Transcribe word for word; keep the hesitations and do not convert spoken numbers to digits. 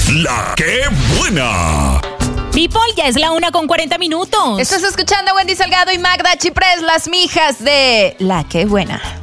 La que buena. People, ya es la una con cuarenta minutos. Estás escuchando a Wendy Salgado y Magda Chiprés, las mijas de La que buena.